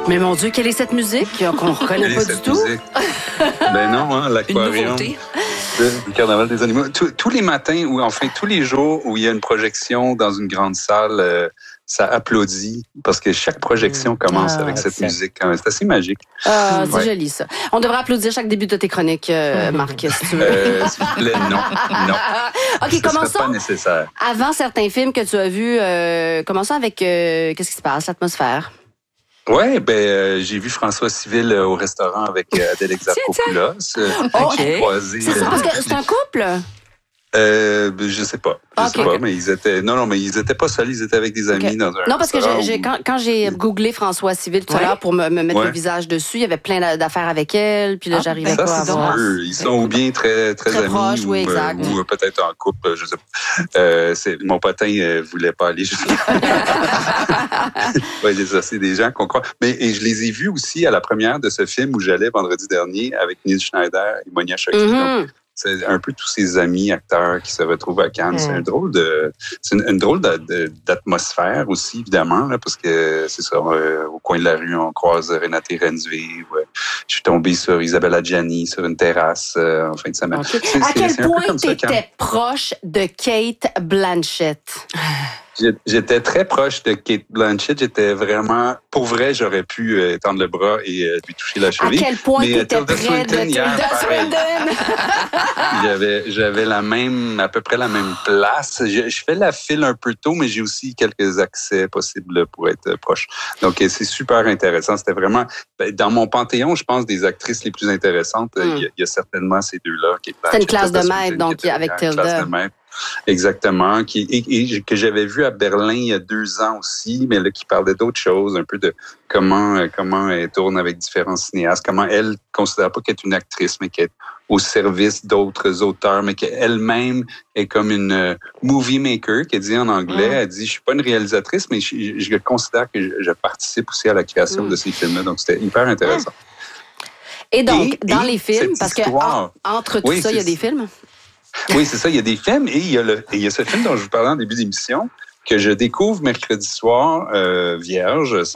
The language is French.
Mais mon Dieu, quelle est cette musique qu'on ne reconnaît pas du tout? Ben non, hein, l'aquarium. Du Carnaval des animaux. Tous les matins, ou enfin tous les jours où il y a une projection dans une grande salle, ça applaudit parce que chaque projection commence avec cette musique. C'est assez magique. C'est joli, ça. On devrait applaudir chaque début de tes chroniques, Marc, si tu veux. S'il vous plaît, non. OK, commençons. Pas nécessaire. Avant certains films que tu as vus, commençons avec qu'est-ce qui se passe, l'atmosphère. Oui, j'ai vu François Civil au restaurant avec Adèle Exarchopoulos. J'ai croisé. C'est ça, parce que c'est un couple? Je sais pas. Mais ils étaient. Non, mais ils étaient pas seuls, ils étaient avec des amis dans un. Non, parce que quand j'ai googlé François Civil tout à l'heure pour me mettre le visage dessus, il y avait plein d'affaires avec elle, puis là, j'arrivais pas à voir. Ils sont ou bien très amis proches, ou peut-être en couple, je sais pas. Mon potin voulait pas aller jusqu'à. C'est des gens qu'on croit. Et je les ai vus aussi à la première de ce film où j'allais vendredi dernier avec Neil Schneider et Monia Chokri. C'est un peu tous ces amis acteurs qui se retrouvent à Cannes. C'est une drôle d'atmosphère aussi, évidemment, là, parce que c'est ça, au coin de la rue, on croise Renate Reinsve. Je suis tombé sur Isabelle Adjani sur une terrasse en fin de semaine. Okay. À quel point tu étais proche de Cate Blanchett? J'étais très proche de Cate Blanchett. J'étais vraiment... Pour vrai, j'aurais pu tendre le bras et lui toucher la cheville. À quel point tu étais près de Tilda Swinton? J'avais à peu près la même place. Je fais la file un peu tôt, mais j'ai aussi quelques accès possibles pour être proche. Donc, c'est super intéressant. C'était vraiment... dans mon panthéon, je pense, des actrices les plus intéressantes, il y a certainement ces deux-là. C'est une classe de maître, donc, avec Tilda. Exactement, que j'avais vu à Berlin il y a 2 ans aussi, mais là, qui parlait d'autres choses, un peu de comment elle tourne avec différents cinéastes, comment elle considère pas qu'elle est une actrice, mais qu'elle est au service d'autres auteurs, mais qu'elle-même est comme une movie maker, qu'elle dit en anglais. Elle dit, je suis pas une réalisatrice, mais je considère que je participe aussi à la création de ces films-là. Donc, c'était hyper intéressant. Et donc, dans les films, parce que entre tout ça, il y a des films? Oui, c'est ça. Il y a des films et il y a ce film dont je vous parlais en début d'émission que je découvre mercredi soir, vierge,